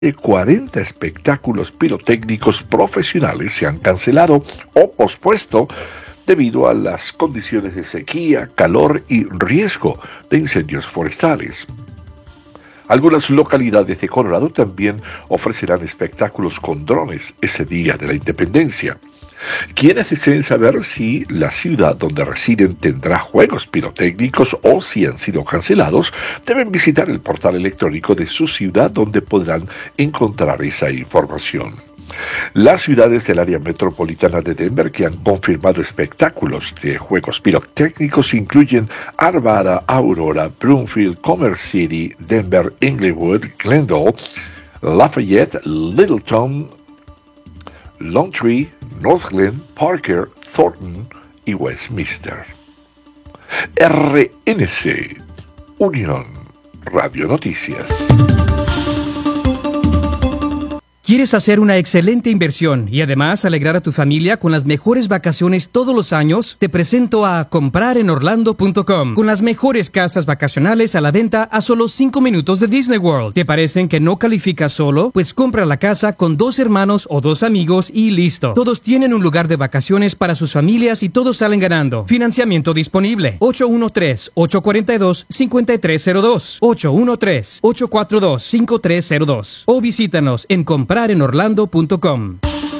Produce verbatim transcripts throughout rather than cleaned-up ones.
de cuarenta espectáculos pirotécnicos profesionales se han cancelado o pospuesto debido a las condiciones de sequía, calor y riesgo de incendios forestales. Algunas localidades de Colorado también ofrecerán espectáculos con drones ese día de la independencia. Quienes deseen saber si la ciudad donde residen tendrá juegos pirotécnicos o si han sido cancelados, deben visitar el portal electrónico de su ciudad donde podrán encontrar esa información. Las ciudades del área metropolitana de Denver que han confirmado espectáculos de juegos pirotécnicos incluyen Arvada, Aurora, Broomfield, Commerce City, Denver, Inglewood, Glendale, Lafayette, Littleton, Lone Tree, Northglen, Parker, Thornton y Westminster. R N C, Unión Radio Noticias. ¿Quieres hacer una excelente inversión y además alegrar a tu familia con las mejores vacaciones todos los años? Te presento a comprar en orlando punto com, con las mejores casas vacacionales a la venta a solo cinco minutos de Disney World. ¿Te parecen que no calificas solo? Pues compra la casa con dos hermanos o dos amigos y listo. Todos tienen un lugar de vacaciones para sus familias y todos salen ganando. Financiamiento disponible. ocho uno tres, ocho cuatro dos, cinco tres cero dos. ocho uno tres, ocho cuatro dos, cinco tres cero dos. O visítanos en comprar en orlando punto com.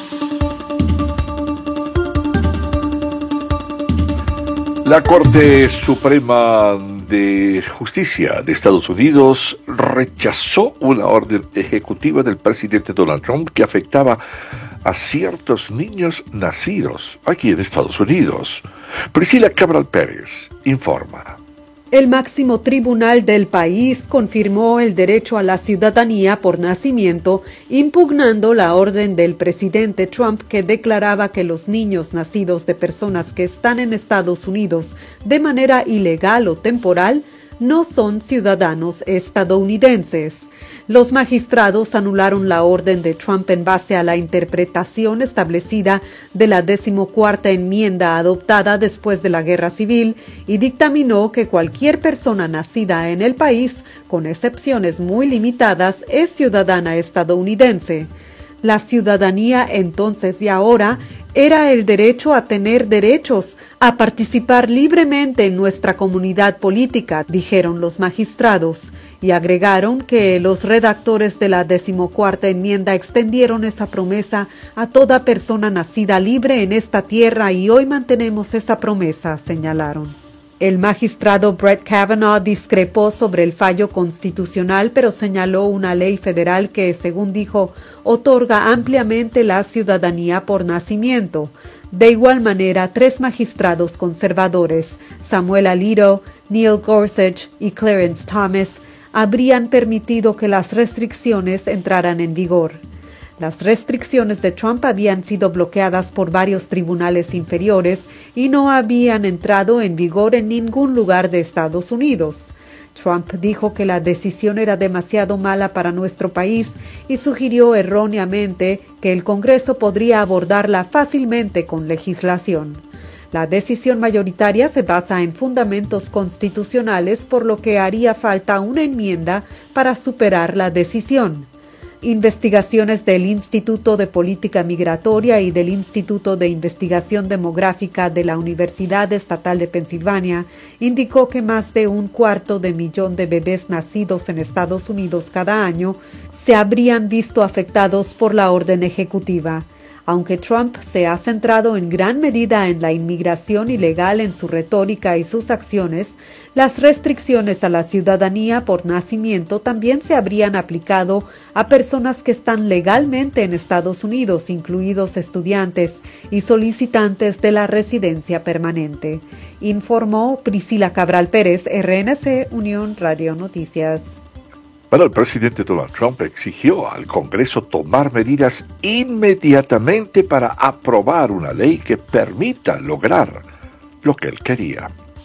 La Corte Suprema de Justicia de Estados Unidos rechazó una orden ejecutiva del presidente Donald Trump que afectaba a ciertos niños nacidos aquí en Estados Unidos. Priscila Cabral Pérez informa. El máximo tribunal del país confirmó el derecho a la ciudadanía por nacimiento, impugnando la orden del presidente Trump que declaraba que los niños nacidos de personas que están en Estados Unidos de manera ilegal o temporal no son ciudadanos estadounidenses. Los magistrados anularon la orden de Trump en base a la interpretación establecida de la decimocuarta enmienda adoptada después de la Guerra Civil y dictaminó que cualquier persona nacida en el país, con excepciones muy limitadas, es ciudadana estadounidense. La ciudadanía entonces y ahora era el derecho a tener derechos, a participar libremente en nuestra comunidad política, dijeron los magistrados, y agregaron que los redactores de la decimocuarta enmienda extendieron esa promesa a toda persona nacida libre en esta tierra y hoy mantenemos esa promesa, señalaron. El magistrado Brett Kavanaugh discrepó sobre el fallo constitucional, pero señaló una ley federal que, según dijo, otorga ampliamente la ciudadanía por nacimiento. De igual manera, tres magistrados conservadores, Samuel Alito, Neil Gorsuch y Clarence Thomas, habrían permitido que las restricciones entraran en vigor. Las restricciones de Trump habían sido bloqueadas por varios tribunales inferiores y no habían entrado en vigor en ningún lugar de Estados Unidos. Trump dijo que la decisión era demasiado mala para nuestro país y sugirió erróneamente que el Congreso podría abordarla fácilmente con legislación. La decisión mayoritaria se basa en fundamentos constitucionales, por lo que haría falta una enmienda para superar la decisión. Investigaciones del Instituto de Política Migratoria y del Instituto de Investigación Demográfica de la Universidad Estatal de Pensilvania indicó que más de un cuarto de millón de bebés nacidos en Estados Unidos cada año se habrían visto afectados por la orden ejecutiva. Aunque Trump se ha centrado en gran medida en la inmigración ilegal en su retórica y sus acciones, las restricciones a la ciudadanía por nacimiento también se habrían aplicado a personas que están legalmente en Estados Unidos, incluidos estudiantes y solicitantes de la residencia permanente. Informó Priscila Cabral Pérez, R N C, Unión Radio Noticias. Bueno, el presidente Donald Trump exigió al Congreso tomar medidas inmediatamente para aprobar una ley que permita lograr lo que él quería.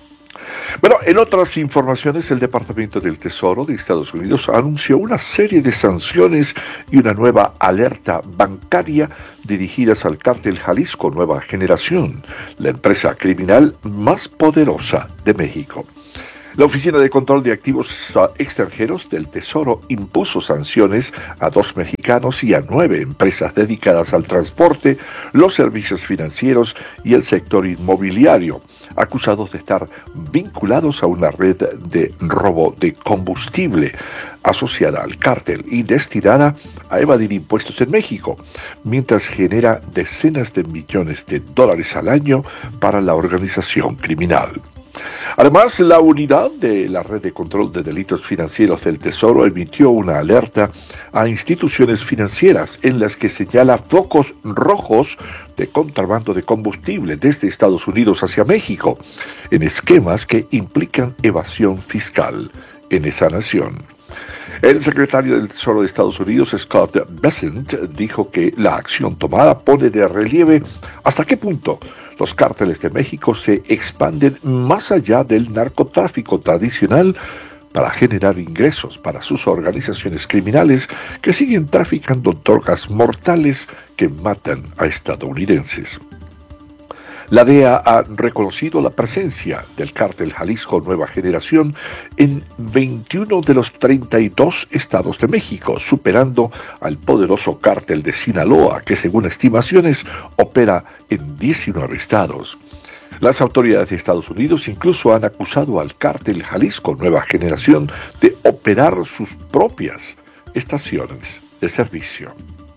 Bueno, en otras informaciones, el Departamento del Tesoro de Estados Unidos anunció una serie de sanciones y una nueva alerta bancaria dirigidas al cártel Jalisco Nueva Generación, la empresa criminal más poderosa de México. La Oficina de Control de Activos Extranjeros del Tesoro impuso sanciones a dos mexicanos y a nueve empresas dedicadas al transporte, los servicios financieros y el sector inmobiliario, acusados de estar vinculados a una red de robo de combustible asociada al cártel y destinada a evadir impuestos en México, mientras genera decenas de millones de dólares al año para la organización criminal. Además, la unidad de la Red de Control de Delitos Financieros del Tesoro emitió una alerta a instituciones financieras en las que señala focos rojos de contrabando de combustible desde Estados Unidos hacia México, en esquemas que implican evasión fiscal en esa nación. El secretario del Tesoro de Estados Unidos, Scott Bessent, dijo que la acción tomada pone de relieve hasta qué punto los cárteles de México se expanden más allá del narcotráfico tradicional para generar ingresos para sus organizaciones criminales que siguen traficando drogas mortales que matan a estadounidenses. La D E A ha reconocido la presencia del cártel Jalisco Nueva Generación en veintiuno de los treinta y dos estados de México, superando al poderoso cártel de Sinaloa, que según estimaciones opera en diecinueve estados. Las autoridades de Estados Unidos incluso han acusado al cártel Jalisco Nueva Generación de operar sus propias estaciones de servicio.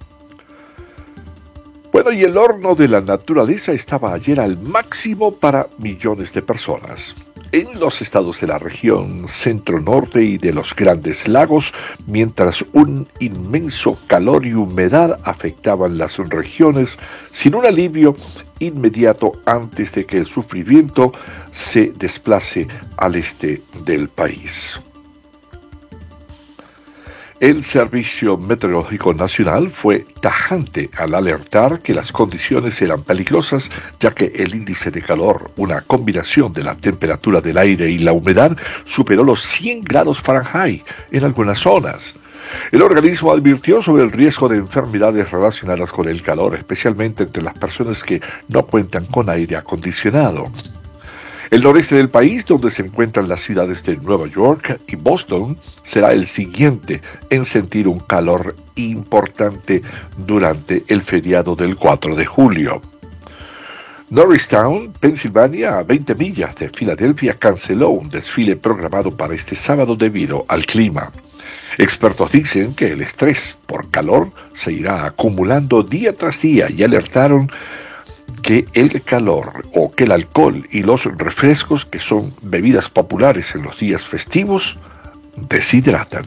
Bueno, y el horno de la naturaleza estaba ayer al máximo para millones de personas. En los estados de la región centro-norte y de los Grandes Lagos, mientras un inmenso calor y humedad afectaban las regiones sin un alivio inmediato antes de que el sufrimiento se desplace al este del país. El Servicio Meteorológico Nacional fue tajante al alertar que las condiciones eran peligrosas, ya que el índice de calor, una combinación de la temperatura del aire y la humedad, superó los cien grados Fahrenheit en algunas zonas. El organismo advirtió sobre el riesgo de enfermedades relacionadas con el calor, especialmente entre las personas que no cuentan con aire acondicionado. El noreste del país, donde se encuentran las ciudades de Nueva York y Boston, será el siguiente en sentir un calor importante durante el feriado del cuatro de julio. Norristown, Pensilvania, a veinte millas de Filadelfia, canceló un desfile programado para este sábado debido al clima. Expertos dicen que el estrés por calor se irá acumulando día tras día y alertaron que el calor o que el alcohol y los refrescos, que son bebidas populares en los días festivos, deshidratan.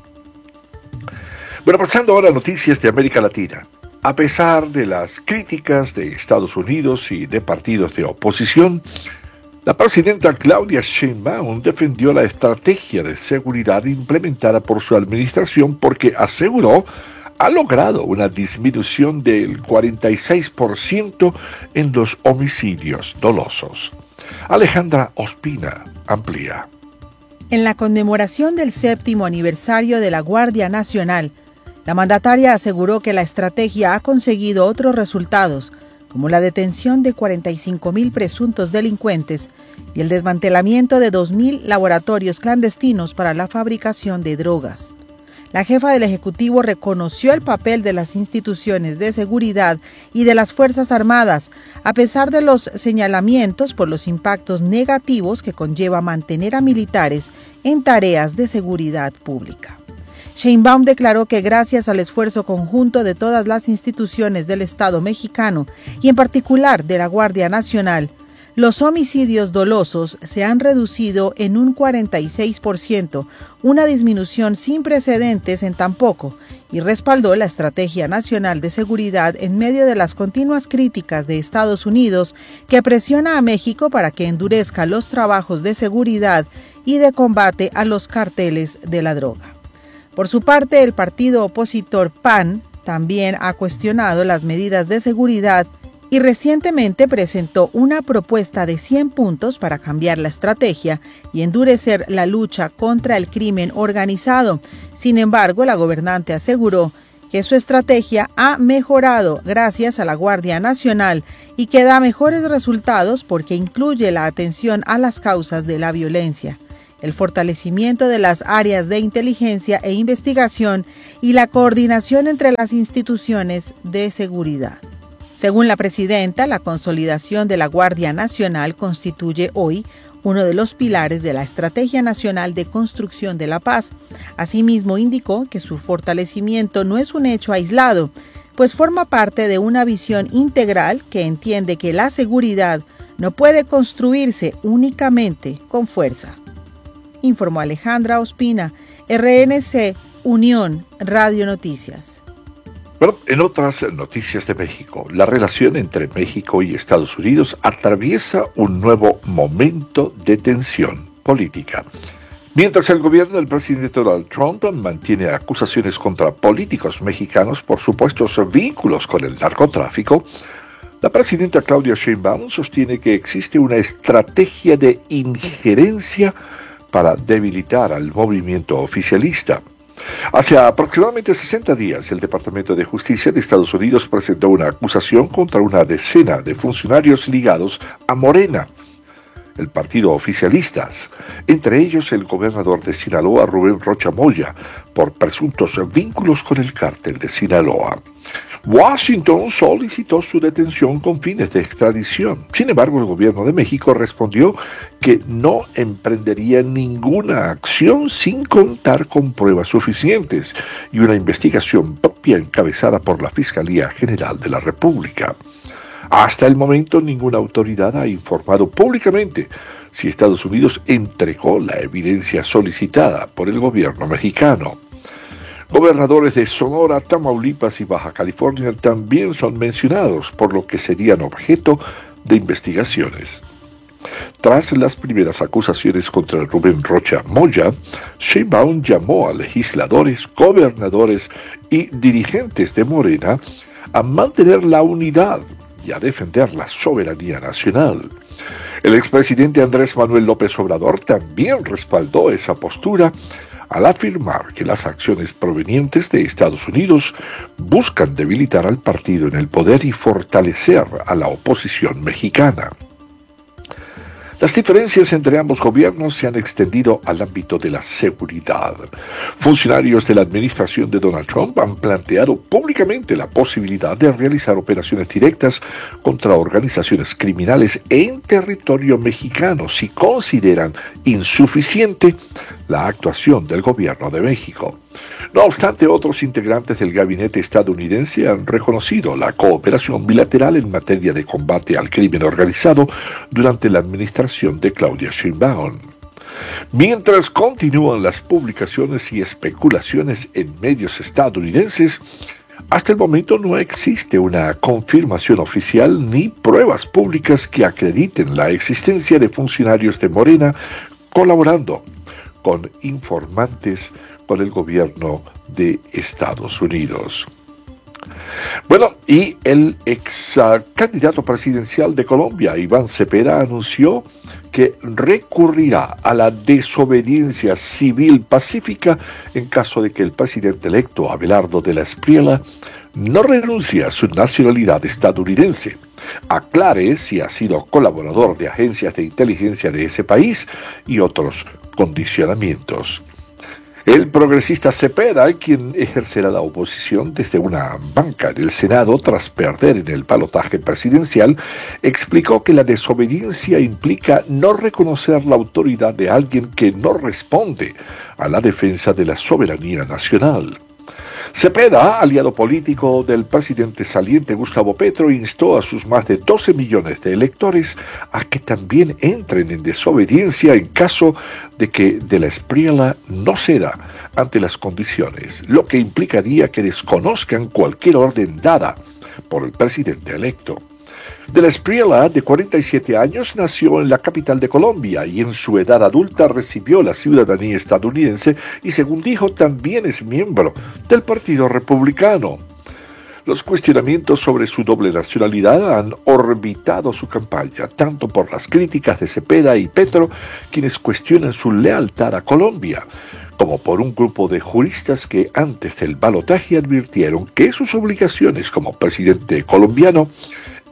Bueno, pasando ahora a noticias de América Latina. A pesar de las críticas de Estados Unidos y de partidos de oposición, la presidenta Claudia Sheinbaum defendió la estrategia de seguridad implementada por su administración porque aseguró ha logrado una disminución del cuarenta y seis por ciento en los homicidios dolosos. Alejandra Ospina amplía. En la conmemoración del séptimo aniversario de la Guardia Nacional, la mandataria aseguró que la estrategia ha conseguido otros resultados, como la detención de cuarenta y cinco mil presuntos delincuentes y el desmantelamiento de dos mil laboratorios clandestinos para la fabricación de drogas. La jefa del Ejecutivo reconoció el papel de las instituciones de seguridad y de las Fuerzas Armadas, a pesar de los señalamientos por los impactos negativos que conlleva mantener a militares en tareas de seguridad pública. Sheinbaum declaró que gracias al esfuerzo conjunto de todas las instituciones del Estado mexicano y en particular de la Guardia Nacional, los homicidios dolosos se han reducido en un cuarenta y seis por ciento, una disminución sin precedentes en tan poco, y respaldó la Estrategia Nacional de Seguridad en medio de las continuas críticas de Estados Unidos que presiona a México para que endurezca los trabajos de seguridad y de combate a los carteles de la droga. Por su parte, el partido opositor P A N también ha cuestionado las medidas de seguridad y recientemente presentó una propuesta de cien puntos para cambiar la estrategia y endurecer la lucha contra el crimen organizado. Sin embargo, la gobernante aseguró que su estrategia ha mejorado gracias a la Guardia Nacional y que da mejores resultados porque incluye la atención a las causas de la violencia. el fortalecimiento de las áreas de inteligencia e investigación y la coordinación entre las instituciones de seguridad. Según la presidenta, la consolidación de la Guardia Nacional constituye hoy uno de los pilares de la Estrategia Nacional de Construcción de la Paz. Asimismo, indicó que su fortalecimiento no es un hecho aislado, pues forma parte de una visión integral que entiende que la seguridad no puede construirse únicamente con fuerza. Informó Alejandra Ospina, R N C, Unión Radio Noticias. Bueno, en otras noticias de México, la relación entre México y Estados Unidos atraviesa un nuevo momento de tensión política. Mientras el gobierno del presidente Donald Trump mantiene acusaciones contra políticos mexicanos por supuestos vínculos con el narcotráfico, la presidenta Claudia Sheinbaum sostiene que existe una estrategia de injerencia para debilitar al movimiento oficialista. Hace aproximadamente sesenta días, el Departamento de Justicia de Estados Unidos presentó una acusación contra una decena de funcionarios ligados a Morena, el partido oficialista, entre ellos el gobernador de Sinaloa, Rubén Rocha Moya, por presuntos vínculos con el cártel de Sinaloa. Washington solicitó su detención con fines de extradición. Sin embargo, el gobierno de México respondió que no emprendería ninguna acción sin contar con pruebas suficientes y una investigación propia encabezada por la Fiscalía General de la República. Hasta el momento, ninguna autoridad ha informado públicamente si Estados Unidos entregó la evidencia solicitada por el gobierno mexicano. Gobernadores de Sonora, Tamaulipas y Baja California también son mencionados, por lo que serían objeto de investigaciones. Tras las primeras acusaciones contra Rubén Rocha Moya, Sheinbaum llamó a legisladores, gobernadores y dirigentes de Morena a mantener la unidad y a defender la soberanía nacional. El expresidente Andrés Manuel López Obrador también respaldó esa postura al afirmar que las acciones provenientes de Estados Unidos buscan debilitar al partido en el poder y fortalecer a la oposición mexicana. Las diferencias entre ambos gobiernos se han extendido al ámbito de la seguridad. Funcionarios de la administración de Donald Trump han planteado públicamente la posibilidad de realizar operaciones directas contra organizaciones criminales en territorio mexicano si consideran insuficiente la actuación del gobierno de México. No obstante, otros integrantes del gabinete estadounidense han reconocido la cooperación bilateral en materia de combate al crimen organizado durante la administración de Claudia Sheinbaum. Mientras continúan las publicaciones y especulaciones en medios estadounidenses, hasta el momento no existe una confirmación oficial ni pruebas públicas que acrediten la existencia de funcionarios de Morena colaborando con informantes con el gobierno de Estados Unidos. Bueno, y el ex uh, candidato presidencial de Colombia, Iván Cepeda, anunció que recurrirá a la desobediencia civil pacífica en caso de que el presidente electo, Abelardo de la Espriella, no renuncie a su nacionalidad estadounidense, aclare si ha sido colaborador de agencias de inteligencia de ese país y otros condicionamientos. El progresista Cepeda, quien ejercerá la oposición desde una banca del Senado tras perder en el balotaje presidencial, explicó que la desobediencia implica no reconocer la autoridad de alguien que no responde a la defensa de la soberanía nacional. Cepeda, aliado político del presidente saliente Gustavo Petro, instó a sus más de doce millones de electores a que también entren en desobediencia en caso de que de la Espriella no ceda ante las condiciones, lo que implicaría que desconozcan cualquier orden dada por el presidente electo. De la Espriella, de cuarenta y siete años, nació en la capital de Colombia y en su edad adulta recibió la ciudadanía estadounidense y, según dijo, también es miembro del Partido Republicano. Los cuestionamientos sobre su doble nacionalidad han orbitado su campaña, tanto por las críticas de Cepeda y Petro, quienes cuestionan su lealtad a Colombia, como por un grupo de juristas que antes del balotaje advirtieron que sus obligaciones como presidente colombiano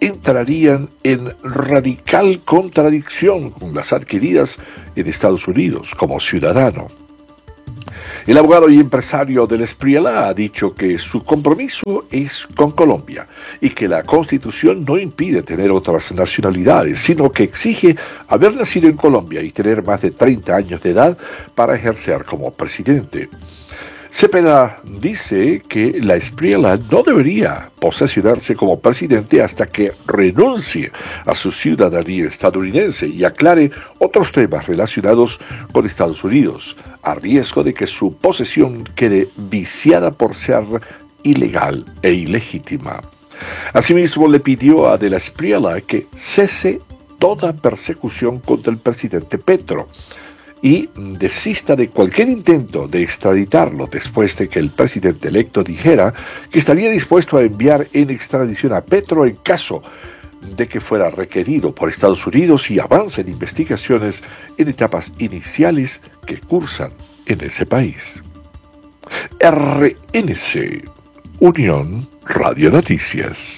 entrarían en radical contradicción con las adquiridas en Estados Unidos como ciudadano. El abogado y empresario del Espriella ha dicho que su compromiso es con Colombia y que la Constitución no impide tener otras nacionalidades, sino que exige haber nacido en Colombia y tener más de treinta años de edad para ejercer como presidente. Cepeda dice que la Espriella no debería posesionarse como presidente hasta que renuncie a su ciudadanía estadounidense y aclare otros temas relacionados con Estados Unidos, a riesgo de que su posesión quede viciada por ser ilegal e ilegítima. Asimismo, le pidió a de la Espriella que cese toda persecución contra el presidente Petro y desista de cualquier intento de extraditarlo después de que el presidente electo dijera que estaría dispuesto a enviar en extradición a Petro en caso de que fuera requerido por Estados Unidos y avancen investigaciones en etapas iniciales que cursan en ese país. R N C, Unión Radio Noticias.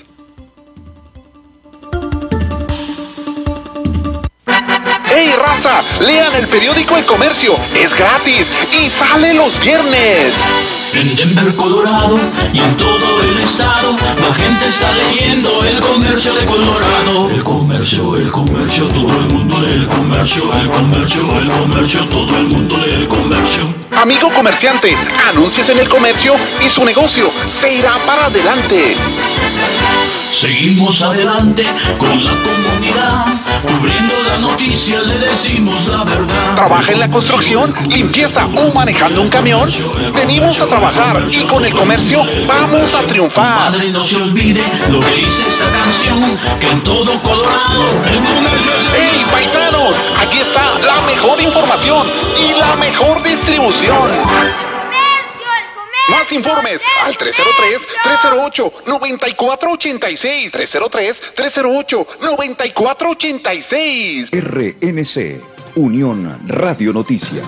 ¡Hey, raza! Lean el periódico El Comercio. Es gratis y sale los viernes. En Denver, Colorado y en todo el estado, la gente está leyendo El Comercio de Colorado. El comercio, el comercio, todo el mundo lee El Comercio. El comercio, el comercio, todo el mundo lee El Comercio. Amigo comerciante, anúnciese en El Comercio y su negocio se irá para adelante. Seguimos adelante con la comunidad, cubriendo las noticias, le decimos la verdad. ¿Trabaja en la construcción, limpieza o manejando un camión? Venimos a trabajar y con El Comercio vamos a triunfar. Padre, no se olvide lo que dice esta canción, que en todo Colorado El Comercio es el... ¡Hey, paisanos! Aquí está la mejor información y la mejor distribución. Más informes al tres cero tres, tres cero ocho, nueve cuatro ocho seis, tres cero tres, tres cero ocho, nueve cuatro ocho seis. R N C, Unión Radio Noticias.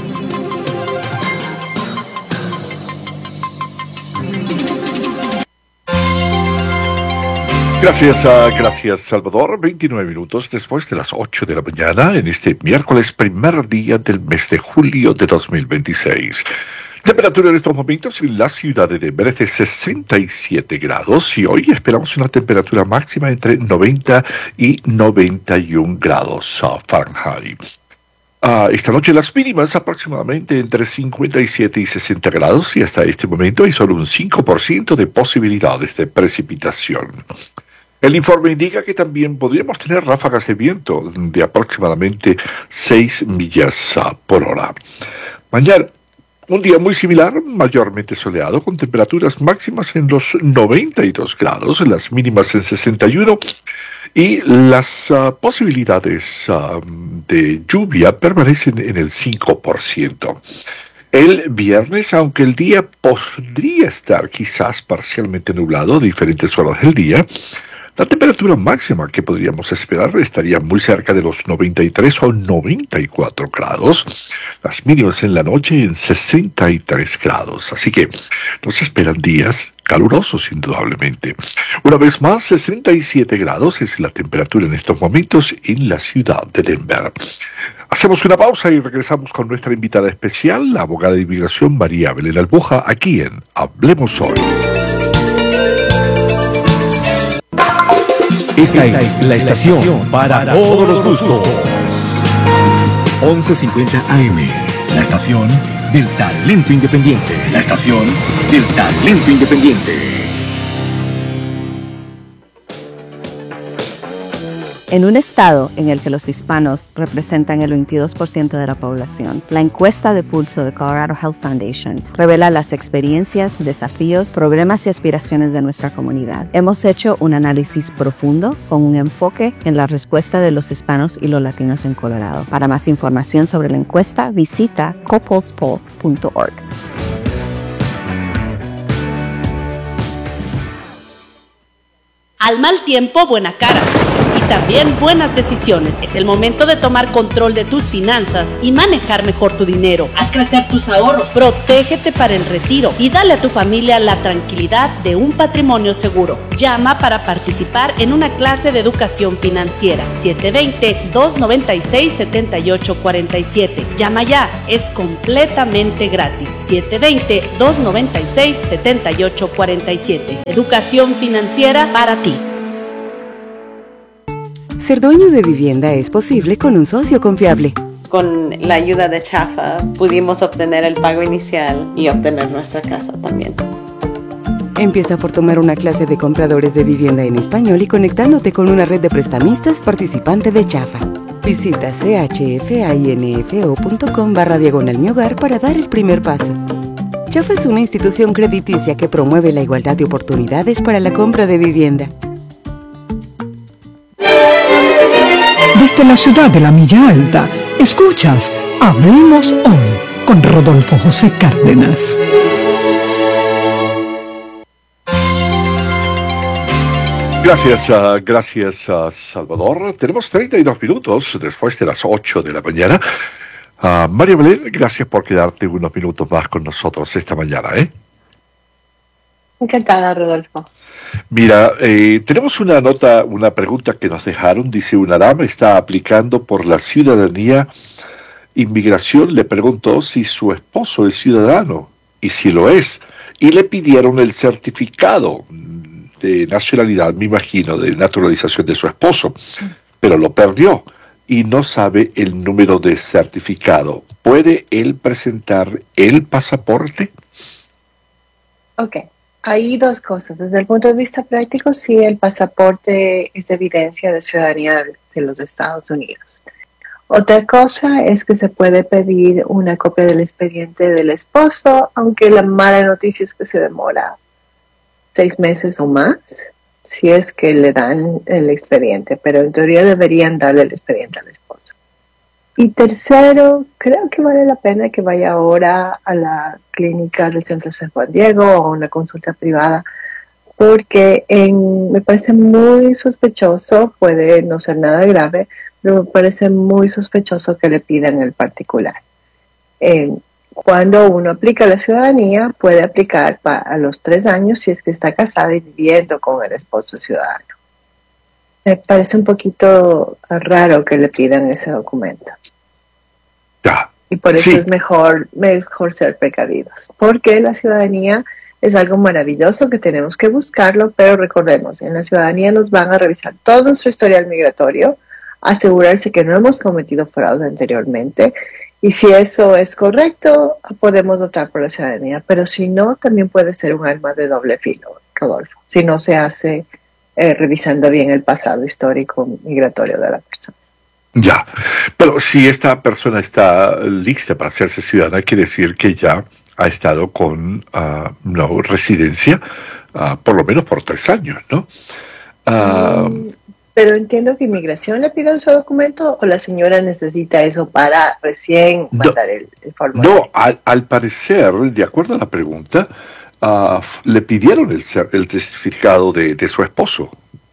Gracias, a, gracias Salvador. veintinueve minutos después de las ocho de la mañana en este miércoles, primer día del mes de julio de dos mil veintiséis. Temperatura en estos momentos en la ciudad de Denver es de sesenta y siete grados y hoy esperamos una temperatura máxima entre noventa y noventa y un grados uh, Fahrenheit. Uh, esta noche las mínimas aproximadamente entre cincuenta y siete y sesenta grados y hasta este momento hay solo un cinco por ciento de posibilidades de precipitación. El informe indica que también podríamos tener ráfagas de viento de aproximadamente seis millas uh, por hora. Mañana, un día muy similar, mayormente soleado, con temperaturas máximas en los noventa y dos grados, las mínimas en sesenta y uno, y las uh, posibilidades uh, de lluvia permanecen en el cinco por ciento. El viernes, aunque el día podría estar quizás parcialmente nublado a diferentes horas del día, la temperatura máxima que podríamos esperar estaría muy cerca de los noventa y tres o noventa y cuatro grados, las mínimas en la noche en sesenta y tres grados, así que nos esperan días calurosos indudablemente. Una vez más, sesenta y siete grados es la temperatura en estos momentos en la ciudad de Denver. Hacemos una pausa y regresamos con nuestra invitada especial, la abogada de inmigración María Belén Albuja, aquí en Hablemos Hoy. Esta es la estación para todos los gustos. once cincuenta A M, la estación del talento independiente. La estación del talento independiente. En un estado en el que los hispanos representan el veintidós por ciento de la población, la encuesta de pulso de Colorado Health Foundation revela las experiencias, desafíos, problemas y aspiraciones de nuestra comunidad. Hemos hecho un análisis profundo con un enfoque en la respuesta de los hispanos y los latinos en Colorado. Para más información sobre la encuesta, visita copulsepoll punto org. Al mal tiempo, buena cara. Y también buenas decisiones. Es el momento de tomar control de tus finanzas y manejar mejor tu dinero. Haz crecer tus ahorros, protégete para el retiro y dale a tu familia la tranquilidad de un patrimonio seguro. Llama para participar en una clase de educación financiera. siete dos cero, dos nueve seis, siete ocho cuatro siete. Llama ya, es completamente gratis. siete dos cero, dos nueve seis, siete ocho cuatro siete. Educación financiera para ti. Ser dueño de vivienda es posible con un socio confiable. Con la ayuda de Chafa pudimos obtener el pago inicial y obtener nuestra casa también. Empieza por tomar una clase de compradores de vivienda en español y conectándote con una red de prestamistas participante de Chafa. Visita chfainfo.com barra diagonal mi hogar para dar el primer paso. Chafa es una institución crediticia que promueve la igualdad de oportunidades para la compra de vivienda. Desde la ciudad de la Milla Alta, escuchas Hablemos Hoy con Rodolfo José Cárdenas. Gracias, uh, gracias uh, Salvador. Tenemos treinta y dos minutos después de las ocho de la mañana. Uh, María Belén, gracias por quedarte unos minutos más con nosotros esta mañana, ¿eh? Encantada, Rodolfo. Mira, eh, tenemos una nota, una pregunta que nos dejaron. Dice, una dama está aplicando por la ciudadanía. Inmigración le preguntó si su esposo es ciudadano, y si lo es, y le pidieron el certificado de nacionalidad, me imagino, de naturalización de su esposo, pero lo perdió y no sabe el número de certificado. ¿Puede él presentar el pasaporte? Ok, hay dos cosas. Desde el punto de vista práctico, sí, el pasaporte es evidencia de ciudadanía de los Estados Unidos. Otra cosa es que se puede pedir una copia del expediente del esposo, aunque la mala noticia es que se demora seis meses o más, si es que le dan el expediente, pero en teoría deberían darle el expediente al esposo. Y tercero, creo que vale la pena que vaya ahora a la clínica del Centro San Juan Diego o a una consulta privada, porque en, me parece muy sospechoso, puede no ser nada grave, pero me parece muy sospechoso que le pidan el particular. Eh, Cuando uno aplica la ciudadanía, puede aplicar pa- a los tres años si es que está casada y viviendo con el esposo ciudadano. Me parece un poquito raro que le pidan ese documento. Ya. Y por eso Sí. es mejor, mejor ser precavidos. Porque la ciudadanía es algo maravilloso que tenemos que buscarlo, pero recordemos, en la ciudadanía nos van a revisar todo nuestro historial migratorio, asegurarse que no hemos cometido fraude anteriormente. Y si eso es correcto, podemos optar por la ciudadanía. Pero si no, también puede ser un arma de doble filo, Rodolfo, si no se hace eh, revisando bien el pasado histórico migratorio de la persona. Ya, pero si esta persona está lista para hacerse ciudadana, quiere decir que ya ha estado con uh, no residencia, uh, por lo menos por tres años, ¿no? Uh, mm. Pero entiendo que inmigración le pide ese documento o la señora necesita eso para recién mandar no, el, el formulario. No, al, al parecer, de acuerdo a la pregunta, uh, le pidieron el, el certificado de, de su esposo.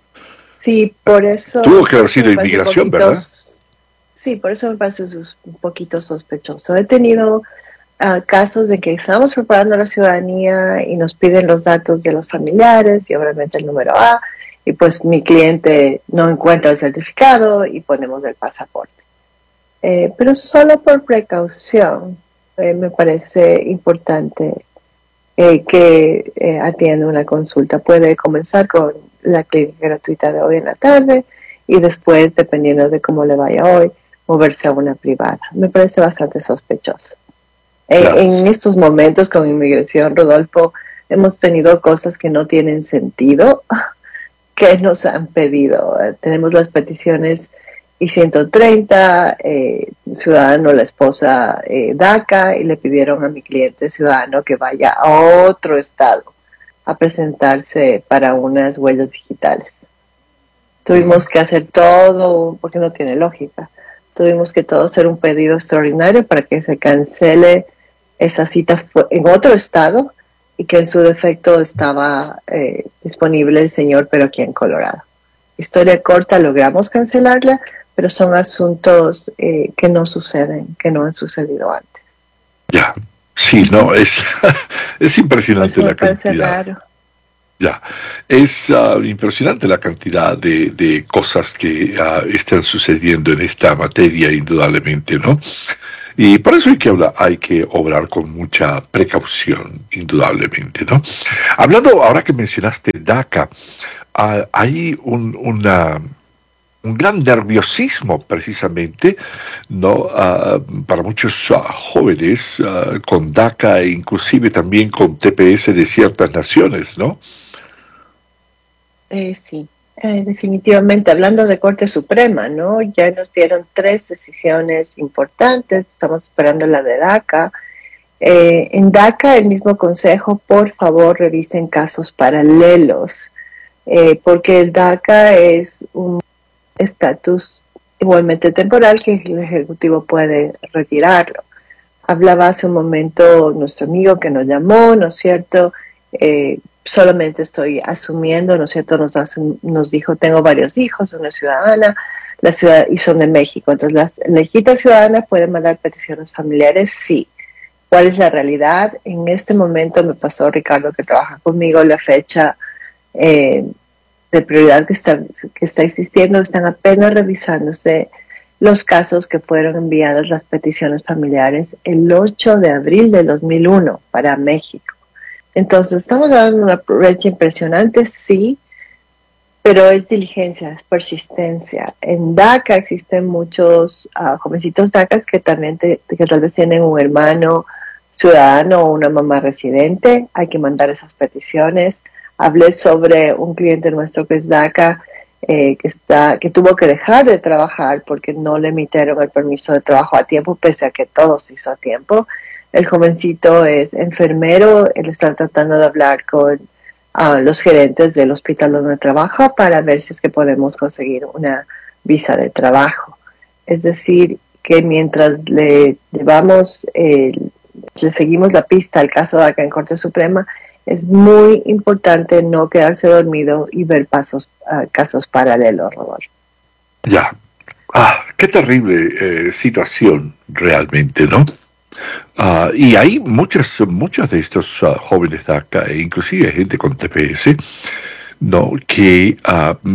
Sí, por eso... Tuvo que haber sido inmigración, poquito, ¿verdad? Sí, por eso me parece un poquito sospechoso. He tenido uh, casos de que estamos preparando la ciudadanía y nos piden los datos de los familiares y obviamente el número A, y pues mi cliente no encuentra el certificado y ponemos el pasaporte. Eh, pero solo por precaución eh, me parece importante eh, que eh, atienda una consulta. Puede comenzar con la clínica gratuita de hoy en la tarde y después, dependiendo de cómo le vaya hoy, moverse a una privada. Me parece bastante sospechoso. Eh, en estos momentos con inmigración, Rodolfo, hemos tenido cosas que no tienen sentido, que nos han pedido. Eh, tenemos las peticiones I ciento treinta, eh, ciudadano, la esposa eh, DACA, y le pidieron a mi cliente ciudadano que vaya a otro estado a presentarse para unas huellas digitales. Tuvimos que hacer todo, porque no tiene lógica, tuvimos que todo hacer un pedido extraordinario para que se cancele esa cita en otro estado, y que en su defecto estaba eh, disponible el señor, pero aquí en Colorado. historia corta, logramos cancelarla, pero son asuntos eh, que no suceden, que no han sucedido antes. Ya, sí, no, es, es impresionante Pues me la parece cantidad. raro. Ya, es uh, impresionante la cantidad de, de cosas que uh, están sucediendo en esta materia, indudablemente, ¿no? Y por eso hay que hablar, hay que obrar con mucha precaución, indudablemente, ¿no? Hablando, ahora que mencionaste DACA, uh, hay un, una, un gran nerviosismo, precisamente, ¿no? Uh, para muchos uh, jóvenes uh, con DACA e inclusive también con T P S de ciertas naciones, ¿no? Eh, sí, eh, definitivamente, hablando de Corte Suprema, ¿no? Ya nos dieron tres decisiones importantes, estamos esperando la de DACA. Eh, en DACA, el mismo consejo, por favor, revisen casos paralelos, eh, porque el DACA es un estatus igualmente temporal que el Ejecutivo puede retirarlo. Hablaba hace un momento nuestro amigo que nos llamó, ¿no es cierto?, eh, solamente estoy asumiendo, ¿no es cierto?, nos, nos dijo, tengo varios hijos, una ciudadana, la ciudad y son de México, entonces las lejitas ciudadanas pueden mandar peticiones familiares, sí. ¿Cuál es la realidad? En este momento me pasó Ricardo, que trabaja conmigo, la fecha eh, de prioridad que está, que está existiendo, están apenas revisándose los casos que fueron enviadas las peticiones familiares el ocho de abril del dos mil uno para México. Entonces, estamos hablando de una brecha impresionante, sí, pero es diligencia, es persistencia. En DACA existen muchos uh, jovencitos DACAs que también te, que tal vez tienen un hermano ciudadano o una mamá residente. Hay que mandar esas peticiones. Hablé sobre un cliente nuestro que es DACA, eh, que está que tuvo que dejar de trabajar porque no le emitieron el permiso de trabajo a tiempo, pese a que todo se hizo a tiempo. El jovencito es enfermero, él está tratando de hablar con uh, los gerentes del hospital donde trabaja para ver si es que podemos conseguir una visa de trabajo. Es decir, que mientras le llevamos, eh, le seguimos la pista al caso de acá en Corte Suprema, es muy importante no quedarse dormido y ver pasos, uh, casos paralelos, Rodolfo. Ya. Ah, qué terrible eh, situación realmente, ¿no? Uh, y hay muchas, muchas de estos uh, jóvenes de acá, e inclusive gente con T P S, ¿no?, que uh,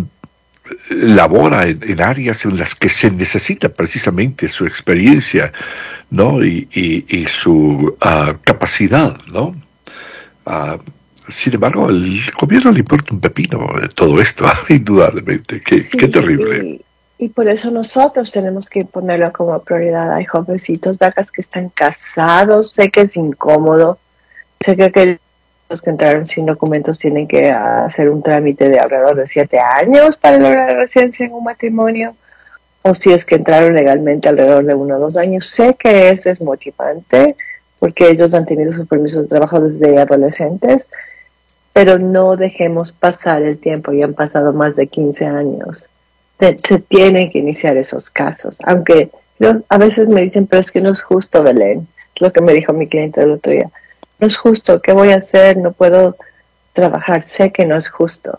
labora en, en áreas en las que se necesita precisamente su experiencia, ¿no?, y, y, y su uh, capacidad, ¿no? Uh, sin embargo, al gobierno le importa un pepino de todo esto, indudablemente. Qué, sí, qué terrible. Y, y por eso nosotros tenemos que ponerlo como prioridad. Hay jovencitos DACAs que están casados, sé que es incómodo, sé que aquellos que entraron sin documentos tienen que hacer un trámite de alrededor de siete años para lograr la residencia en un matrimonio, o si es que entraron legalmente alrededor de uno o dos años. Sé que es desmotivante porque ellos han tenido su permiso de trabajo desde adolescentes, pero no dejemos pasar el tiempo, ya han pasado más de quince años. Se, se tienen que iniciar esos casos, aunque yo, a veces me dicen, pero es que no es justo, Belén, es lo que me dijo mi cliente el otro día, no es justo, ¿qué voy a hacer? No puedo trabajar, sé que no es justo.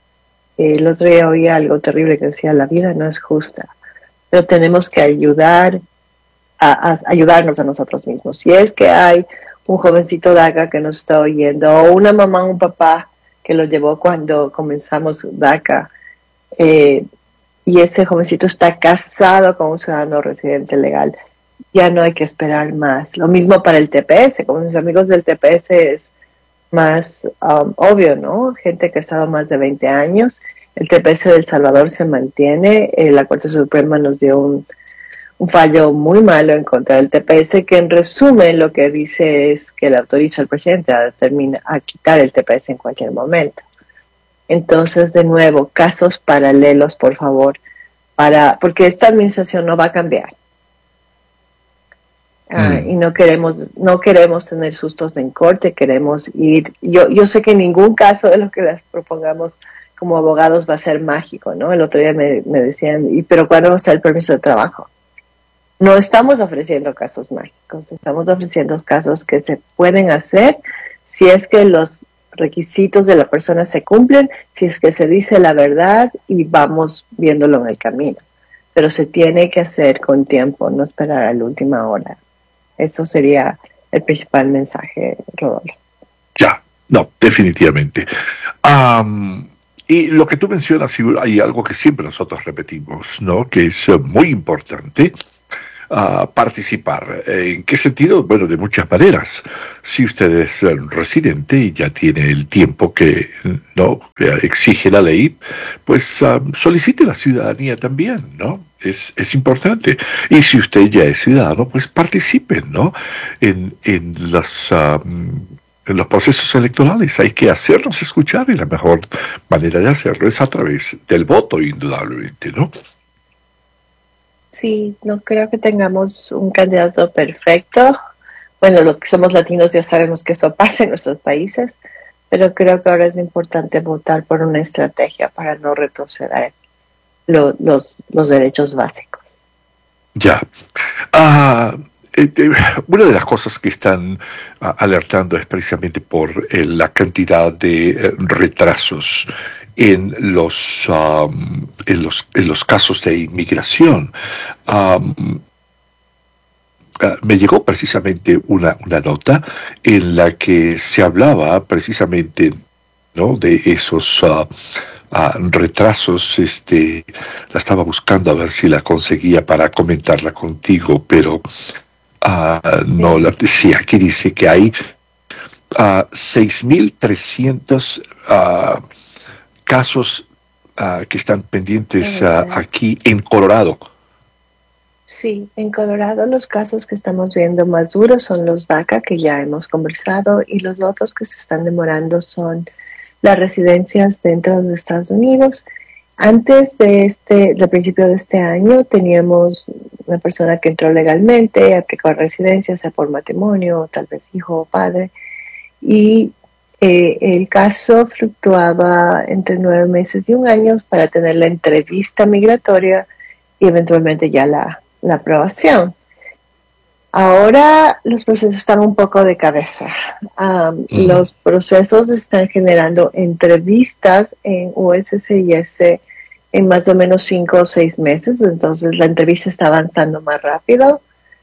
Y el otro día oí algo terrible que decía, la vida no es justa, pero tenemos que ayudar a, a ayudarnos a nosotros mismos. Si es que hay un jovencito DACA que nos está oyendo, o una mamá o un papá que lo llevó cuando comenzamos DACA, eh, y ese jovencito está casado con un ciudadano residente legal, ya no hay que esperar más. Lo mismo para el T P S, como mis amigos del T P S es más um, obvio, ¿no? Gente que ha estado más de veinte años, el T P S de El Salvador se mantiene, eh, la Corte Suprema nos dio un, un fallo muy malo en contra del T P S, que en resumen lo que dice es que le autoriza al presidente a, determina, a quitar el T P S en cualquier momento. Entonces, de nuevo, casos paralelos, por favor, para porque esta administración no va a cambiar. Uh, mm. Y no queremos no queremos tener sustos en corte, queremos ir... Yo yo sé que ningún caso de lo que les propongamos como abogados va a ser mágico, ¿no? El otro día me, me decían, ¿y pero cuándo va a estar el permiso de trabajo? No estamos ofreciendo casos mágicos, estamos ofreciendo casos que se pueden hacer si es que los requisitos de la persona se cumplen, si es que se dice la verdad y vamos viéndolo en el camino. Pero se tiene que hacer con tiempo, no esperar a la última hora. Eso sería el principal mensaje, Rodolfo. Ya, no, definitivamente. Um, y lo que tú mencionas, hay algo que siempre nosotros repetimos, ¿no? Que es muy importante. Uh, participar. ¿En qué sentido? Bueno, de muchas maneras. Si usted es residente y ya tiene el tiempo que no que exige la ley, pues uh, solicite la ciudadanía también, ¿no? Es, es importante. Y si usted ya es ciudadano, pues participe, ¿no? En, en las... Um, en los procesos electorales hay que hacernos escuchar y la mejor manera de hacerlo es a través del voto, indudablemente, ¿no? Sí, no creo que tengamos un candidato perfecto. Bueno, los que somos latinos ya sabemos que eso pasa en nuestros países, pero creo que ahora es importante votar por una estrategia para no retroceder lo, los, los derechos básicos. Ya. Ah... Eh, eh, una de las cosas que están uh, alertando es precisamente por eh, la cantidad de eh, retrasos en los, um, en los en los casos de inmigración. Um, uh, me llegó precisamente una, una nota en la que se hablaba precisamente, ¿no?, de esos uh, uh, retrasos. Este, la estaba buscando a ver si la conseguía para comentarla contigo, pero Uh, no, la, sí, aquí dice que hay uh, seis mil trescientos uh, casos uh, que están pendientes uh, aquí en Colorado. Sí, en Colorado los casos que estamos viendo más duros son los DACA, que ya hemos conversado, y los otros que se están demorando son las residencias dentro de Estados Unidos. Antes de este, del principio de este año, teníamos una persona que entró legalmente, aplicó residencia, sea por matrimonio, tal vez hijo o padre, y eh, el caso fluctuaba entre nueve meses y un año para tener la entrevista migratoria y eventualmente ya la, la aprobación. Ahora los procesos están un poco de cabeza. Um, mm. Los procesos están generando entrevistas en U S C I S en más o menos cinco o seis meses, entonces la entrevista está avanzando más rápido,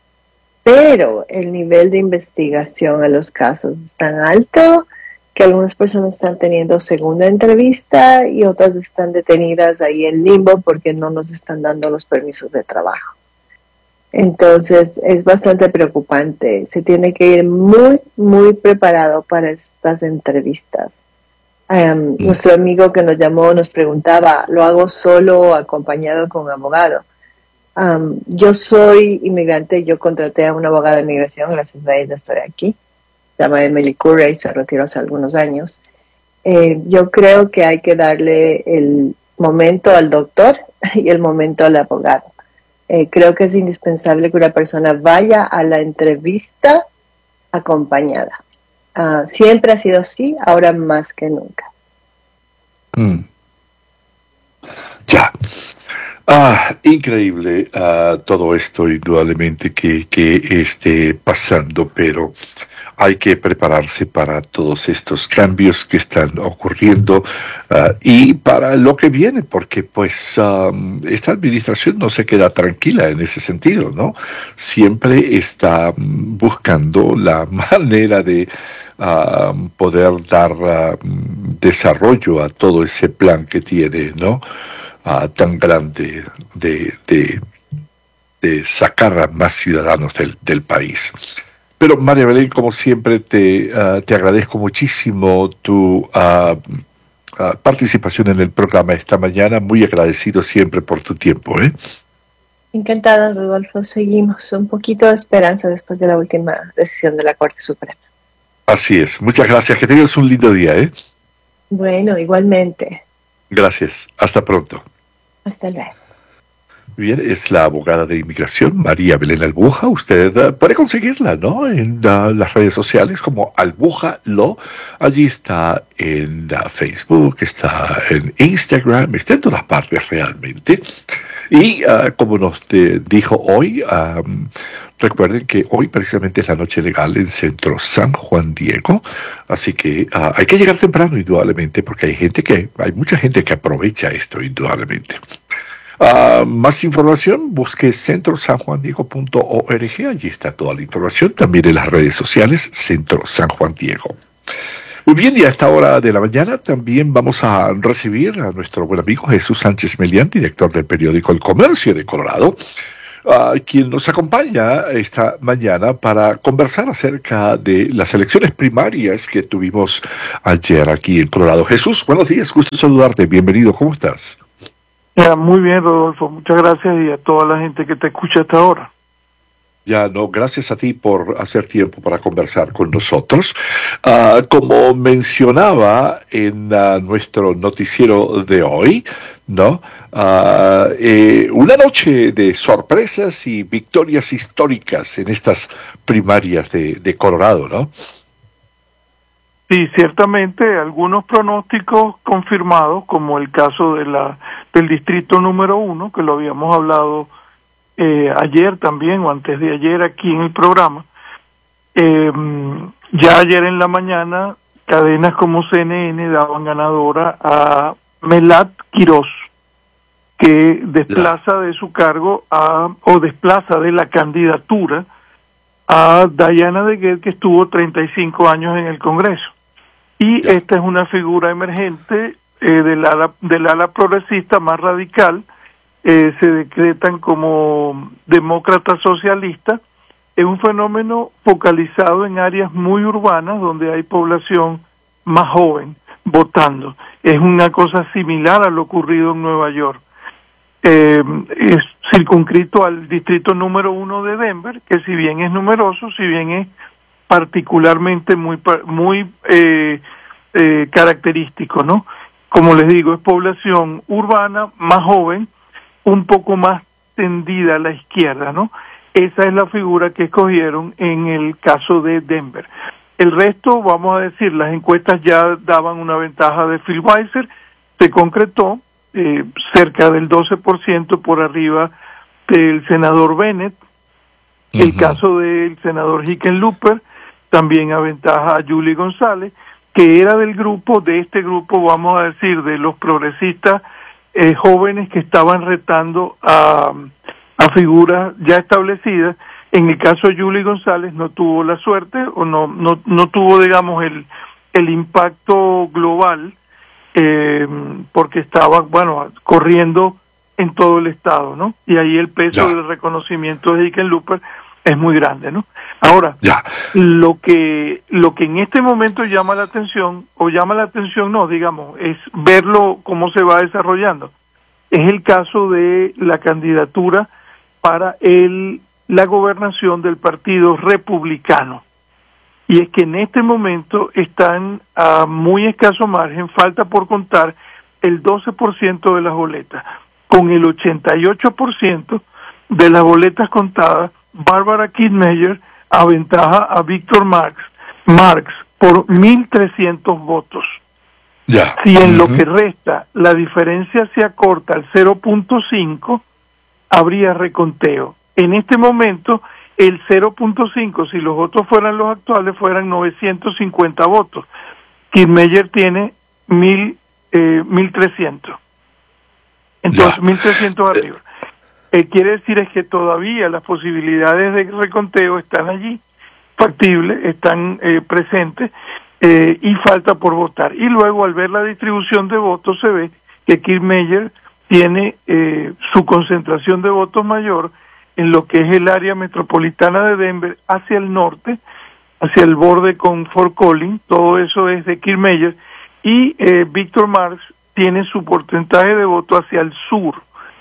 pero el nivel de investigación a los casos es tan alto que algunas personas están teniendo segunda entrevista y otras están detenidas ahí en limbo porque no nos están dando los permisos de trabajo. Entonces es bastante preocupante. Se tiene que ir muy, muy preparado para estas entrevistas. Um, mm. Nuestro amigo que nos llamó nos preguntaba, ¿lo hago solo o acompañado con abogado? Um, yo soy inmigrante, yo contraté a una abogada de inmigración, gracias a ella estoy aquí. Se llama Emily Curry, se retiró hace algunos años. Eh, yo creo que hay que darle el momento al doctor y el momento al abogado. Eh, creo que es indispensable que una persona vaya a la entrevista acompañada. Uh, siempre ha sido así, ahora más que nunca. Mm. Ya. Ah, increíble uh, todo esto, indudablemente, que, que esté pasando, pero hay que prepararse para todos estos cambios que están ocurriendo uh, y para lo que viene, porque pues um, esta administración no se queda tranquila en ese sentido, ¿no? Siempre está um, buscando la manera de uh, poder dar uh, desarrollo a todo ese plan que tiene, ¿no? Uh, tan grande de, de, de sacar a más ciudadanos del, del país. Pero María Belén, como siempre, te, uh, te agradezco muchísimo tu uh, uh, participación en el programa esta mañana. Muy agradecido siempre por tu tiempo, ¿eh? Encantada, Rodolfo. Seguimos un poquito de esperanza después de la última decisión de la Corte Suprema. Así es. Muchas gracias. Que tengas un lindo día, ¿eh? Bueno, igualmente. Gracias. Hasta pronto. Hasta luego. Bien, es la abogada de inmigración, María Belén Albuja. Usted uh, puede conseguirla, ¿no? En uh, las redes sociales como Albuja Law. Allí está en uh, Facebook, está en Instagram, está en todas partes realmente. Y uh, como nos de, dijo hoy, um, Recuerden que hoy precisamente es la noche legal en Centro San Juan Diego, así que uh, hay que llegar temprano indudablemente, porque hay gente que, hay mucha gente que aprovecha esto indudablemente. Uh, más información, busque centro san juan diego punto org, allí está toda la información, también en las redes sociales, Centro San Juan Diego. Muy bien, y a esta hora de la mañana también vamos a recibir a nuestro buen amigo Jesús Sánchez Melián, director del periódico El Comercio de Colorado, Uh, quien nos acompaña esta mañana para conversar acerca de las elecciones primarias que tuvimos ayer aquí en Colorado. Jesús, buenos días, gusto saludarte, bienvenido, ¿cómo estás? Ya, muy bien, Rodolfo, muchas gracias y a toda la gente que te escucha hasta ahora. Ya, no, gracias a ti por hacer tiempo para conversar con nosotros. Uh, como mencionaba en uh, nuestro noticiero de hoy, ¿no? Uh, eh, una noche de sorpresas y victorias históricas en estas primarias de, de Colorado, ¿no? Sí, ciertamente algunos pronósticos confirmados, como el caso de la del distrito número uno, que lo habíamos hablado eh, ayer también o antes de ayer aquí en el programa. Eh, ya ayer en la mañana cadenas como C N N daban ganadora a Melat Quiroz, que desplaza de su cargo a, o desplaza de la candidatura a Diana DeGette, que estuvo treinta y cinco años en el Congreso. Y yeah. esta es una figura emergente eh, del ala, del ala progresista más radical. Eh, se decretan como demócrata socialista. Es un fenómeno focalizado en áreas muy urbanas donde hay población más joven votando. Es una cosa similar a lo ocurrido en Nueva York. Eh, es circunscrito al distrito número uno de Denver, que si bien es numeroso, si bien es particularmente muy muy eh, eh, característico, ¿no? Como les digo, es población urbana, más joven, un poco más tendida a la izquierda, ¿no? Esa es la figura que escogieron en el caso de Denver. El resto, vamos a decir, las encuestas ya daban una ventaja de Phil Weiser, se concretó eh, cerca del doce por ciento por arriba del senador Bennett. Uh-huh. El caso del senador Hickenlooper también aventaja a Julie González, que era del grupo, de este grupo, vamos a decir, de los progresistas eh, jóvenes que estaban retando a, a figuras ya establecidas. En el caso de Julie González no tuvo la suerte o no no no tuvo, digamos, el el impacto global eh, porque estaba, bueno, corriendo en todo el estado, ¿no? Y ahí el peso ya. del reconocimiento de Hickenlooper es muy grande, ¿no? Ahora, ya. lo que lo que en este momento llama la atención, o llama la atención, no, digamos, es verlo cómo se va desarrollando. Es el caso de la candidatura para el la gobernación del Partido Republicano. Y es que en este momento están a muy escaso margen, falta por contar el doce por ciento de las boletas. Con el ochenta y ocho por ciento de las boletas contadas, Barbara Kidmeyer aventaja a Víctor Marx, Marx por mil trescientos votos. Yeah. Si en uh-huh. lo que resta la diferencia se acorta al cero punto cinco, habría reconteo. En este momento, el cero punto cinco, si los votos fueran los actuales, fueran novecientos cincuenta votos. Kidmeyer tiene mil, eh, mil trescientos. Entonces, yeah. mil trescientos arriba. Eh, quiere decir es que todavía las posibilidades de reconteo están allí, factibles, están eh, presentes, eh, y falta por votar. Y luego, al ver la distribución de votos, se ve que Kidmeyer tiene eh, su concentración de votos mayor en lo que es el área metropolitana de Denver, hacia el norte, hacia el borde con Fort Collins. Todo eso es de Kidmeyer, y eh, Víctor Marx tiene su porcentaje de voto hacia el sur,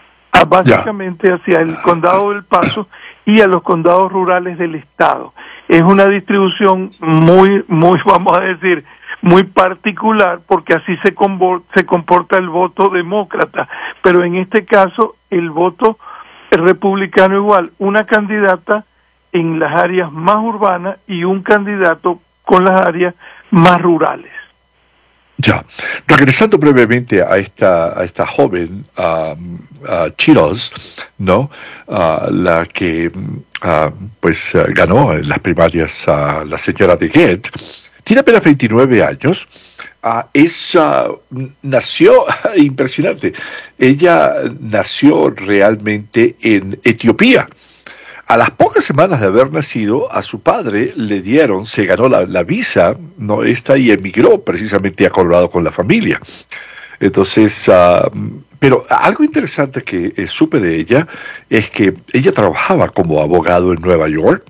a básicamente hacia el condado del Paso y a los condados rurales del estado. Es una distribución muy, muy, vamos a decir, muy particular, porque así se, convo- se comporta el voto demócrata, pero en este caso el voto republicano igual, una candidata en las áreas más urbanas y un candidato con las áreas más rurales. Ya, regresando brevemente a esta a esta joven um, uh, Quiroz, ¿no? Uh, la que uh, pues uh, ganó en las primarias a uh, la señora de Gett. Tiene apenas veintinueve años. Uh, es, uh, nació, impresionante, ella nació realmente en Etiopía. A las pocas semanas de haber nacido, a su padre le dieron, se ganó la, la visa, ¿no? Esta, y emigró precisamente a Colorado con la familia. Entonces, uh, pero algo interesante que eh, supe de ella es que ella trabajaba como abogado en Nueva York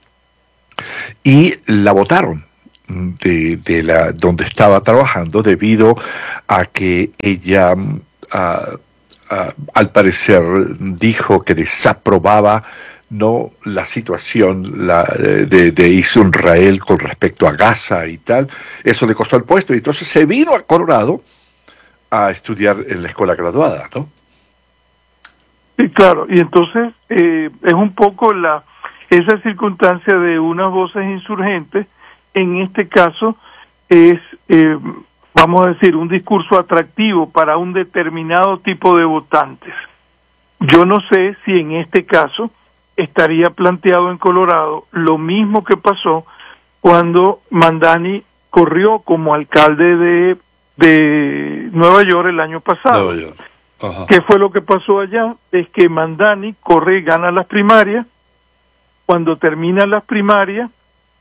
y la votaron de, de la donde estaba trabajando debido a que ella, uh, uh, al parecer, dijo que desaprobaba no la situación la, de, de Israel con respecto a Gaza y tal. Eso le costó el puesto y entonces se vino a Colorado a estudiar en la escuela graduada, ¿no? Sí, claro, y entonces eh, es un poco la esa circunstancia de unas voces insurgentes, en este caso es, eh, vamos a decir, un discurso atractivo para un determinado tipo de votantes. Yo no sé si en este caso estaría planteado en Colorado lo mismo que pasó cuando Mamdani corrió como alcalde de, de Nueva York el año pasado. Nueva York. Ajá. ¿Qué fue lo que pasó allá? Es que Mamdani corre y gana las primarias. Cuando terminan las primarias,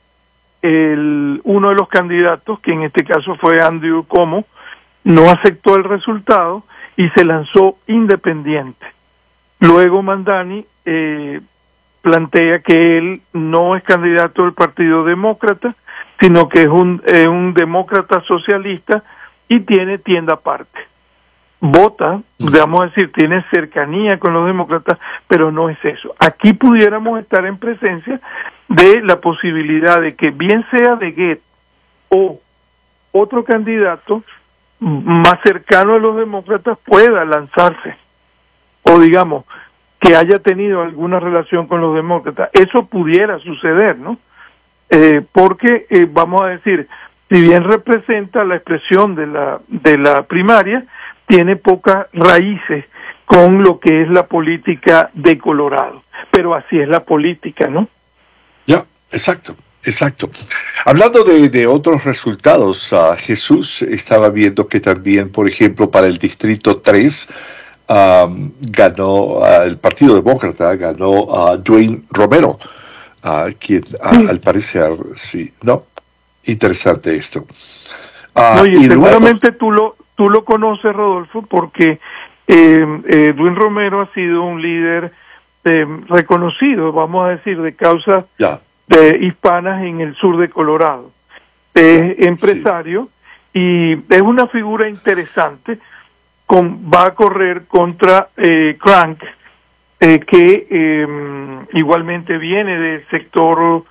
el, uno de los candidatos, que en este caso fue Andrew Cuomo, no aceptó el resultado y se lanzó independiente. Luego Mamdani eh, plantea que él no es candidato del Partido Demócrata, sino que es un, eh, un demócrata socialista y tiene tienda aparte. Vota, vamos a decir, tiene cercanía con los demócratas, pero no es eso. Aquí pudiéramos estar en presencia de la posibilidad de que bien sea de Gett o otro candidato más cercano a los demócratas pueda lanzarse, o digamos, que haya tenido alguna relación con los demócratas. Eso pudiera suceder, ¿no? Eh, porque, eh, vamos a decir, si bien representa la expresión de la, de la primaria, tiene pocas raíces con lo que es la política de Colorado. Pero así es la política, ¿no? Ya, exacto, exacto. Hablando de, de otros resultados, uh, Jesús estaba viendo que también, por ejemplo, para el Distrito tres, Um, ganó uh, el Partido Demócrata, ganó a uh, Dwayne Romero, uh, quien uh, sí. al parecer, sí, no, interesante esto. Uh, no, y, y seguramente luego, tú lo tú lo conoces, Rodolfo, porque eh, eh, Dwayne Romero ha sido un líder eh, reconocido, vamos a decir, de causas yeah. de hispanas en el sur de Colorado. Es empresario sí. y es una figura interesante. Con, va a correr contra eh, Crank, eh, que eh, igualmente viene del sector,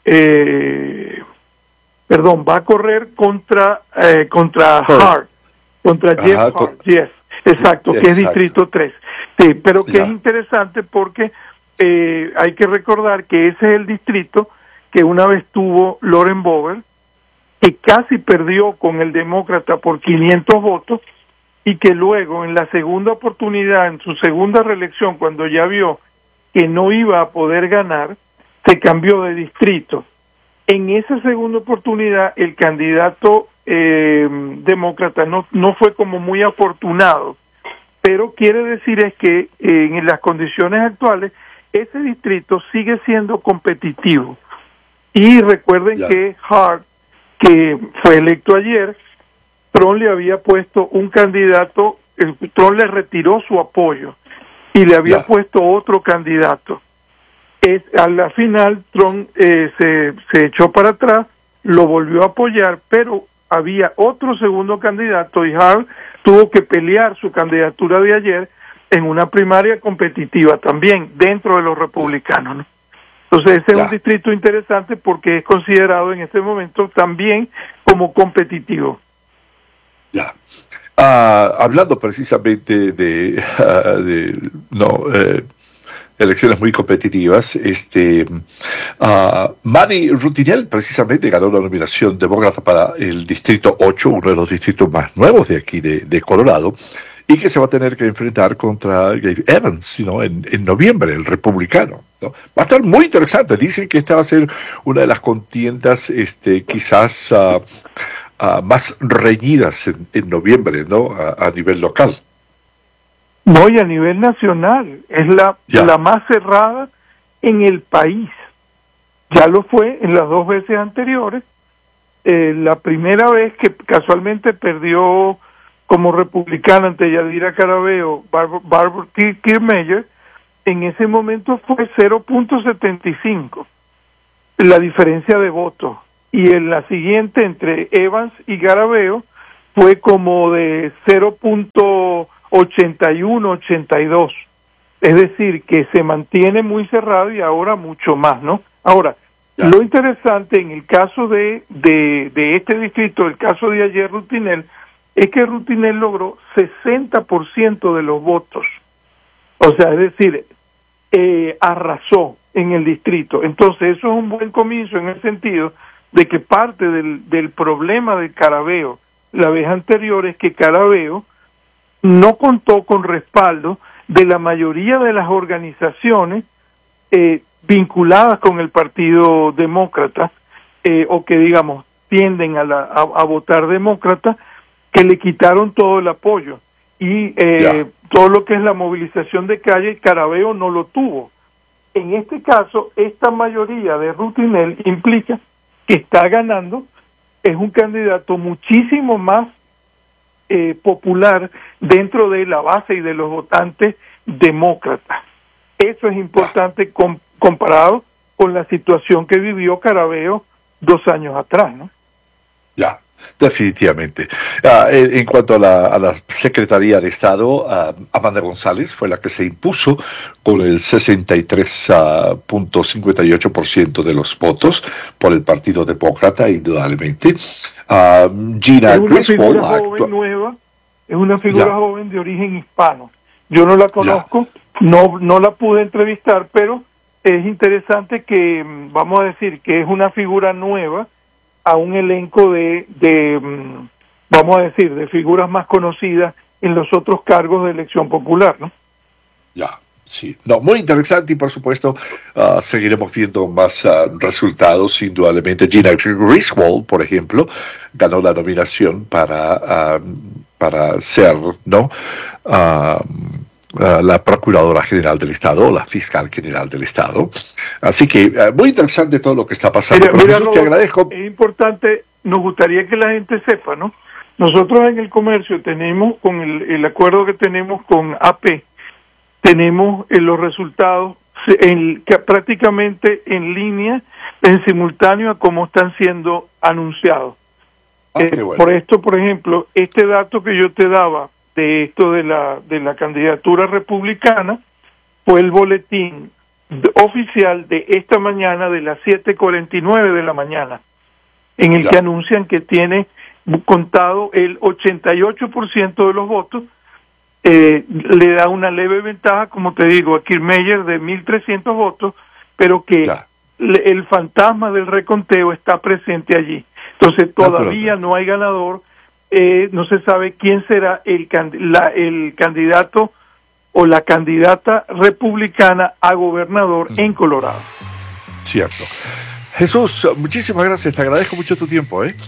eh, perdón, va a correr contra eh, contra Hart, contra Jeff Ajá, Hart, con... yes, exacto, yes, que es exacto. Distrito tres. Sí, pero que yeah. es interesante porque eh, hay que recordar que ese es el distrito que una vez tuvo Lauren Boebert, que casi perdió con el demócrata por quinientos votos, y que luego en la segunda oportunidad, en su segunda reelección, cuando ya vio que no iba a poder ganar, se cambió de distrito. En esa segunda oportunidad, el candidato eh, demócrata no, no fue como muy afortunado, pero quiere decir es que eh, en las condiciones actuales, ese distrito sigue siendo competitivo. Y recuerden yeah. que Hart, que fue electo ayer, Trump le había puesto un candidato, el, Trump le retiró su apoyo y le había yeah. puesto otro candidato. Es, a la final Trump eh, se, se echó para atrás, lo volvió a apoyar, pero había otro segundo candidato y Hart tuvo que pelear su candidatura de ayer en una primaria competitiva también dentro de los republicanos, ¿no? Entonces ese yeah. es un distrito interesante porque es considerado en este momento también como competitivo. Ya. Uh, hablando precisamente de, uh, de no eh, elecciones muy competitivas, este uh, Manny Rutinel precisamente ganó la nominación demócrata para el Distrito ocho, uno de los distritos más nuevos de aquí de, de Colorado, y que se va a tener que enfrentar contra Gabe Evans, ¿no? en, en noviembre, el republicano, ¿no? Va a estar muy interesante. Dicen que esta va a ser una de las contiendas este, quizás uh, uh, más reñidas en, en noviembre, ¿no? A, a nivel local. No, y a nivel nacional. Es la, la más cerrada en el país. Ya lo fue en las dos veces anteriores. Eh, la primera vez que casualmente perdió como republicana ante Yadira Caraveo, Barbara, Barbara Kirchner, en ese momento fue cero punto setenta y cinco la diferencia de votos, y en la siguiente entre Evans y Caraveo fue como de cero punto ochenta y uno, ochenta y dos, es decir, que se mantiene muy cerrado y ahora mucho más, ¿no? Ahora, ya. Lo interesante en el caso de, de, de este distrito, el caso de ayer Rutinel, es que Rutinel logró sesenta por ciento de los votos. O sea, es decir, eh, arrasó en el distrito. Entonces, eso es un buen comienzo en el sentido de que parte del, del problema de Caraveo la vez anterior es que Caraveo no contó con respaldo de la mayoría de las organizaciones eh, vinculadas con el Partido Demócrata, eh, o que, digamos, tienden a, la, a, a votar demócrata, que le quitaron todo el apoyo. Y eh, todo lo que es la movilización de calle, Caraveo no lo tuvo. En este caso, esta mayoría de Rutinel implica que está ganando, es un candidato muchísimo más eh, popular dentro de la base y de los votantes demócratas. Eso es importante com comparado con la situación que vivió Caraveo dos años atrás, ¿no? Ya. Definitivamente. Uh, en, en cuanto a la, a la Secretaría de Estado, uh, Amanda González fue la que se impuso con el sesenta y tres punto cincuenta y ocho por ciento de los votos por el Partido Demócrata, indudablemente. Uh, Gina es una figura joven nueva, es una figura ya. joven de origen hispano. Yo no la conozco, no, no la pude entrevistar, pero es interesante que, vamos a decir, que es una figura nueva a un elenco de, de, vamos a decir, de figuras más conocidas en los otros cargos de elección popular, ¿no? Ya, sí. No, muy interesante y, por supuesto, uh, seguiremos viendo más uh, resultados, indudablemente. Gina Griswold, por ejemplo, ganó la nominación para, uh, para ser, ¿no?, Uh, Uh, la Procuradora General del Estado, la Fiscal General del Estado. Así que uh, muy interesante todo lo que está pasando. Mira, mira, Jesús, te agradezco. Es importante, nos gustaría que la gente sepa, ¿no? Nosotros en el comercio tenemos, con el, el acuerdo que tenemos con A P, tenemos eh, los resultados en, que prácticamente en línea, en simultáneo a cómo están siendo anunciados. Ah, eh, bueno. Por esto, por ejemplo, este dato que yo te daba, de esto de la de la candidatura republicana, fue el boletín oficial de esta mañana de las siete cuarenta y nueve de la mañana, en el claro. que anuncian que tiene contado el ochenta y ocho por ciento de los votos, eh, le da una leve ventaja, como te digo, a Kirchner de mil trescientos votos, pero que claro. le, el fantasma del reconteo está presente allí. Entonces todavía no hay ganador. Eh, no se sabe quién será el, la, el candidato o la candidata republicana a gobernador mm. en Colorado. Cierto. Jesús, muchísimas gracias, te agradezco mucho tu tiempo, ¿eh?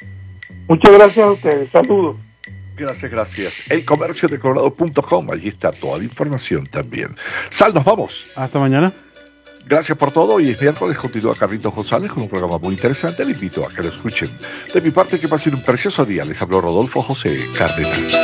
Muchas gracias a ustedes, saludos. Gracias, gracias. El comercio de colorado punto com, allí está toda la información también. Sal, nos vamos. Hasta mañana. Gracias por todo. Hoy es miércoles, continúa Carlitos González con un programa muy interesante. Le invito a que lo escuchen. De mi parte, que pasen un precioso día. Les habló Rodolfo José Cárdenas.